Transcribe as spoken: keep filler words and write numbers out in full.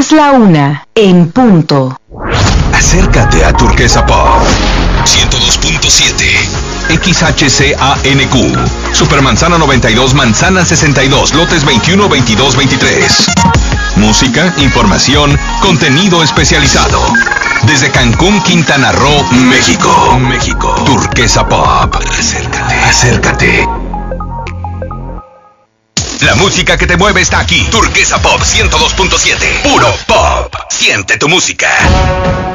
Es la una, en punto. Acércate a Turquesa Pop ciento dos punto siete X H C A N Q Supermanzana noventa y dos, Manzana sesenta y dos, lotes veintiuno, veintidós, veintitrés. Música, información, contenido especializado. Desde Cancún, Quintana Roo, México. México. Turquesa Pop. Acércate. Acércate. La música que te mueve está aquí. Turquesa Pop ciento dos punto siete. Puro pop. Siente tu música.